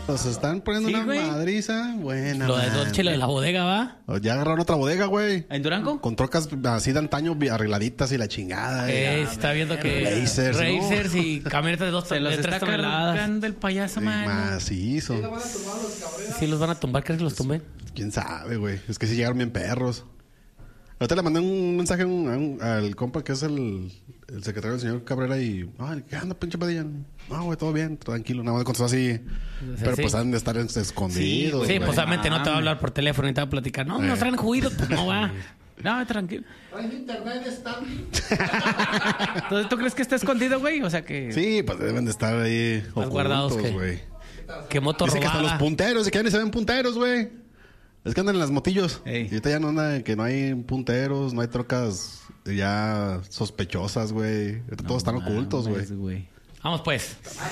Pues están poniendo una madriza buena. Lo de Dolce, lo de la bodega, ¿va? Ya agarraron otra bodega, güey. ¿En Durango? Con trocas así de antaño arregladitas y la chingada. Está viendo que Racers y camionetas de 2 Se los está cargando el payaso, man. Macizo. Sí los van a tumbar, ¿crees que los tumben? ¿Quién sabe, güey? Es que sí llegaron bien perros. Ahorita le mandé un mensaje al compa que es el secretario del señor Cabrera y... Ay, ¿qué anda, pinche Padilla? No, güey, todo bien, tranquilo. Nada más contestó así. Pero pues han de estar escondidos. Sí, pues obviamente no te va a hablar por teléfono y te va a platicar. No, nos traen juido, pues no va. No, tranquilo. ¿Traes internet estable? Entonces, ¿tú crees que está escondido, güey? O sea que... Sí, pues deben de estar ahí ocultos, guardados, güey. ¿Qué moto Dice robada? que hasta los punteros, de que ya ni se ven punteros, güey. Es que andan en las motillos. Ey. Y ahorita ya no anda, que no hay punteros, no hay trocas ya sospechosas, güey. Todos están ocultos, güey. Vamos, pues.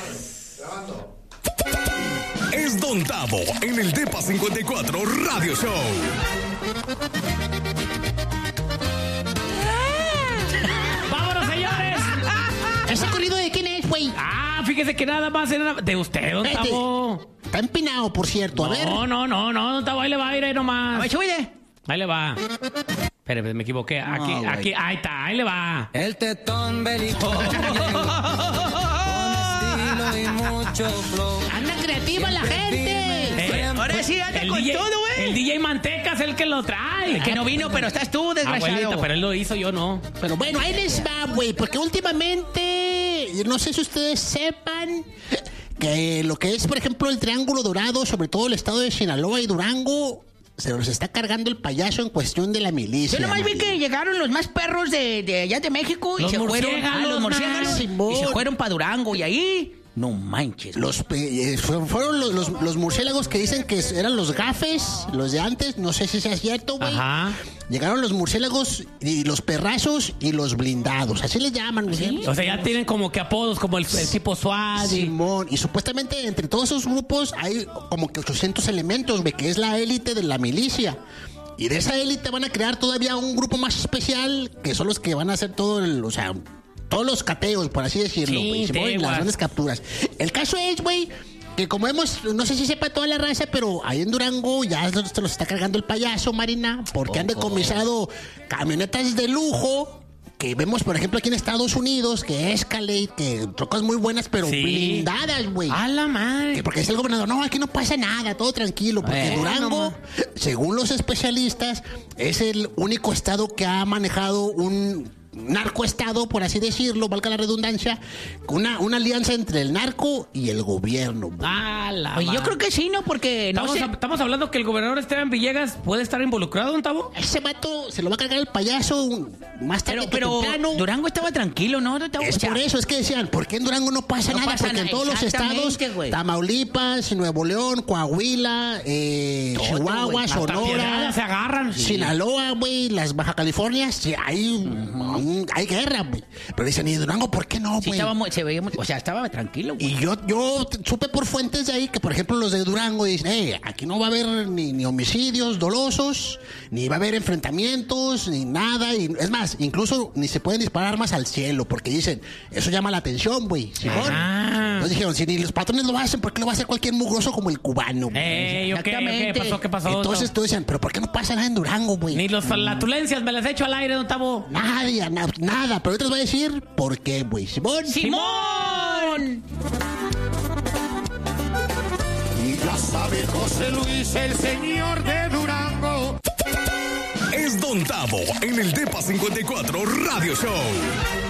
Es Don Tavo en el Depa 54 Radio Show. ¡Vámonos, señores! ¿Ese corrido de quién es, güey? Fíjese que nada más era de usted, Don Tavo. Está empinado, por cierto. A ver. No, Don Tavo, ahí le va a ir ahí nomás. A ver, súbele. Ahí le va. Espere, me equivoqué. Aquí, ahí está, ahí le va. El tetón bélico. Con estilo y mucho flow. Anda creativa la gente. Ahora sí, anda con DJ, todo, güey. El DJ Manteca es el que lo trae. Que no vino, pero estás tú, desgraciado. Abuelita, pero él lo hizo, yo no. Pero bueno, ahí les va, güey. Porque últimamente, no sé si ustedes sepan que lo que es, por ejemplo, el Triángulo Dorado, sobre todo el estado de Sinaloa y Durango, se los está cargando el payaso en cuestión de la milicia. Yo nomás vi que llegaron los más perros de allá de México y se fueron los murciélagos y se fueron para Durango y ahí no manches. Fueron los murciélagos que dicen que eran los gafes, los de antes, no sé si sea cierto, güey. Ajá. Llegaron los murciélagos y los perrazos y los blindados, así les llaman, güey. O sea, ya tienen como que apodos como el tipo SWAT. Simón, y supuestamente entre todos esos grupos hay como que 800 elementos, güey, que es la élite de la milicia. Y de esa élite van a crear todavía un grupo más especial, que son los que van a hacer todo todos los cateos, por así decirlo, güey. Sí, Las grandes capturas. El caso es, güey, que como hemos, no sé si sepa toda la raza, pero ahí en Durango ya se los está cargando el payaso, Marina, porque han decomisado camionetas de lujo que vemos, por ejemplo, aquí en Estados Unidos, que Escalade, que trocas muy buenas, pero blindadas, güey. ¡A la madre! Porque dice el gobernador, no, aquí no pasa nada, todo tranquilo, porque Durango, según los especialistas, es el único estado que ha manejado un narcoestado, por así decirlo, valga la redundancia, una alianza entre el narco y el gobierno. Oye, yo creo que sí, ¿no? Porque estamos hablando que el gobernador Esteban Villegas puede estar involucrado, ¿Don Tavo? Ese vato se lo va a cargar el payaso más tarde pero temprano. Durango estaba tranquilo, ¿no? Es por eso, es que decían, ¿por qué en Durango no pasa nada? Porque en todos los estados, Tamaulipas, Nuevo León, Coahuila, Chihuahua, Sonora, se agarran. Sinaloa, güey, las Baja Californias, sí, hay guerra, güey. Pero dicen, ¿y Durango por qué no, güey? Se veía o sea, estaba tranquilo, güey. Y yo supe por fuentes de ahí que, por ejemplo, los de Durango dicen, aquí no va a haber ni homicidios dolosos, ni va a haber enfrentamientos, ni nada. Y, es más, incluso ni se pueden disparar armas al cielo, porque dicen, eso llama la atención, güey. ¿Simón? Entonces dijeron, si ni los patrones lo hacen, ¿por qué lo va a hacer cualquier mugroso como el cubano? ¿Qué pasó? Entonces tú decían, ¿pero por qué no pasa nada en Durango, güey? Ni los flatulencias me las he hecho al aire, Don Tavo. Nada, pero ahorita les voy a decir por qué, güey. ¡Simón! Y ya sabe José Luis, el señor de Durango. Es Don Tavo en el Depa 54 Radio Show.